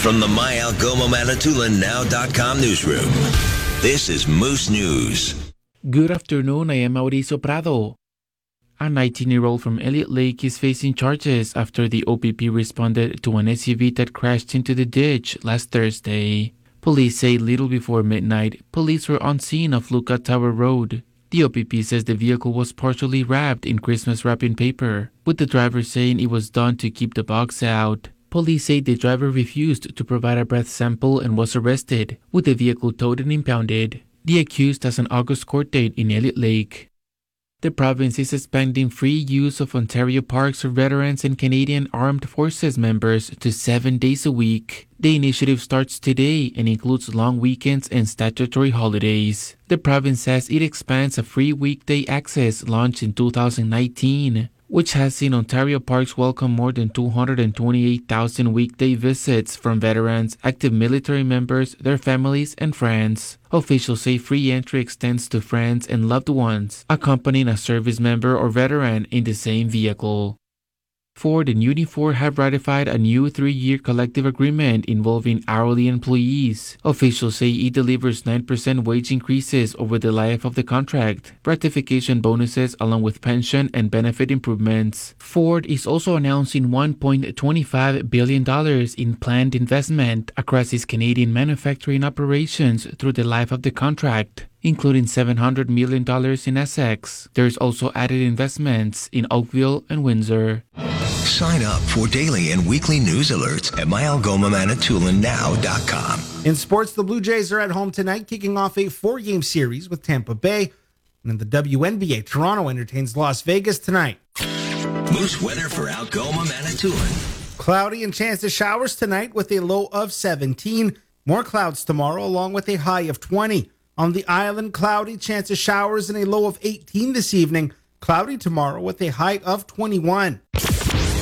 From the My Algoma Manitoulin Now.com newsroom, this is Moose News. Good afternoon, I am Mauricio Prado. A 19-year-old from Elliott Lake is facing charges after the OPP responded to an SUV that crashed into the ditch last Thursday. Police say little before midnight, police were on scene of Luca Tower Road. The OPP says the vehicle was partially wrapped in Christmas wrapping paper, with the driver saying it was done to keep the bugs out. Police say the driver refused to provide a breath sample and was arrested, with the vehicle towed and impounded. The accused has an August court date in Elliott Lake. The province is expanding free use of Ontario parks for veterans and Canadian Armed Forces members to 7 days a week. The initiative starts today and includes long weekends and statutory holidays. The province says it expands a free weekday access launched in 2019, which has seen Ontario parks welcome more than 228,000 weekday visits from veterans, active military members, their families, and friends. Officials say free entry extends to friends and loved ones accompanying a service member or veteran in the same vehicle. Ford and Unifor have ratified a new 3-year collective agreement involving hourly employees. Officials say it delivers 9% wage increases over the life of the contract, ratification bonuses along with pension and benefit improvements. Ford is also announcing $1.25 billion in planned investment across its Canadian manufacturing operations through the life of the contract, including $700 million in Essex. There's also added investments in Oakville and Windsor. Sign up for daily and weekly news alerts at myalgomamanitoulin.now.com. In sports, the Blue Jays are at home tonight, kicking off a 4-game series with Tampa Bay. And in the WNBA, Toronto entertains Las Vegas tonight. Moose weather for Algoma, Manitoulin. Cloudy and chance of showers tonight with a low of 17. More clouds tomorrow along with a high of 20. On the island, cloudy, chance of showers and a low of 18 this evening. Cloudy tomorrow with a high of 21.